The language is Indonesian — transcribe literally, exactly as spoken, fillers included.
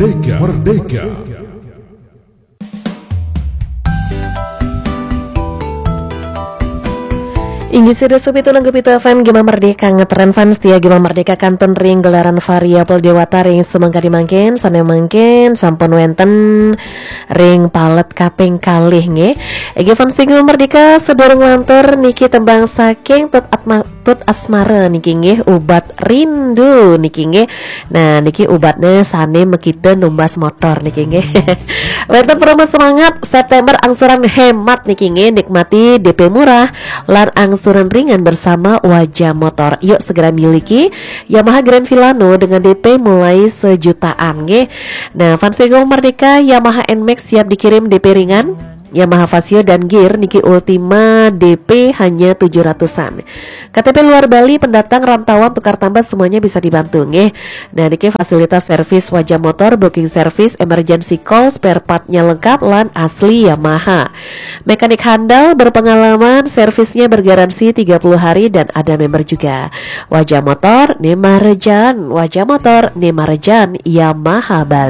Merdeka, Merdeka. Inggi sida subitulang kepitu F M Gema Merdeka ngetren fans dia Gema Merdeka kanton ring gelaran variabel dewata ring semangka dimangkin sana mangkin sampun wenten ring palet kaping kalih nge Egi fans dia Gema Merdeka sedorong lantur niki tembang saking tut atma tut asmara niki nge ubat rindu niki nge nah niki ubatnya sane mekide numbas motor niki nge wenten promo semangat September angsuran hemat niki nge nikmati D P murah lan angsuran ringan bersama Wajah Motor. Yuk segera miliki Yamaha Grand Villano dengan D P mulai sejutaan nge. Nah, fans Gema Merdeka Yamaha N Max siap dikirim D P ringan. Yamaha Vasio dan Gear Niki Ultima D P hanya tujuh ratusan. K T P luar Bali, pendatang, rantauan, tukar tambah semuanya bisa dibantu nge. Nah niki fasilitas servis Wajah Motor, booking service, emergency call, spare partnya lengkap lan asli Yamaha. Mekanik handal berpengalaman, servisnya bergaransi tiga puluh hari dan ada member juga. Wajah Motor Nemarejan, Wajah Motor Nemarejan Yamaha Bali.